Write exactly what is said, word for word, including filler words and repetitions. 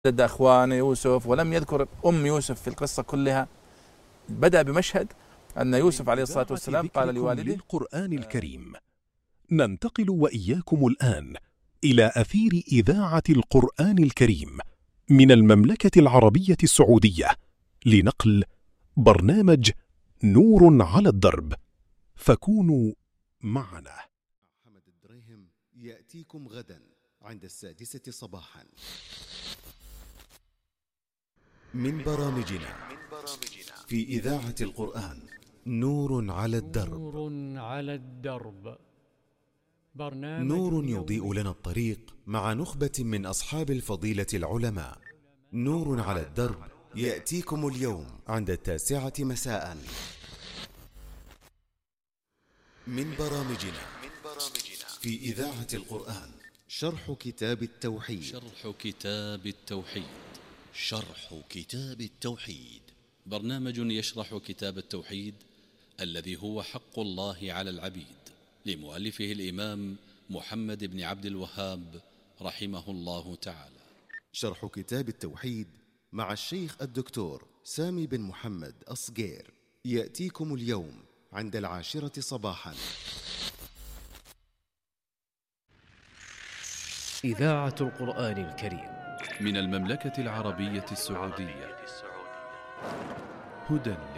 عدد أخوان يوسف ولم يذكر أم يوسف في القصة كلها. بدأ بمشهد أن يوسف عليه الصلاة والسلام قال لوالده للقرآن الكريم. ننتقل وإياكم الآن إلى أثير إذاعة القرآن الكريم من المملكة العربية السعودية لنقل برنامج نور على الدرب، فكونوا معنا. محمد الدريهم يأتيكم غدا عند السادسة صباحا من برامجنا في إذاعة القرآن نور على الدرب. نور على الدرب، برنامج نور يضيء لنا الطريق مع نخبة من أصحاب الفضيلة العلماء. نور على الدرب يأتيكم اليوم عند التاسعة مساء من برامجنا في إذاعة القرآن. شرح كتاب التوحيد. شرح كتاب التوحيد. شرح كتاب التوحيد برنامج يشرح كتاب التوحيد الذي هو حق الله على العبيد، لمؤلفه الإمام محمد بن عبد الوهاب رحمه الله تعالى. شرح كتاب التوحيد مع الشيخ الدكتور سامي بن محمد أصقير يأتيكم اليوم عند العاشرة صباحا. إذاعة القرآن الكريم من المملكة العربية السعودية. هدى